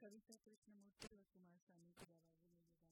कविता कृष्णमूर्ति और कुमार सानू की आवाज़ों में ये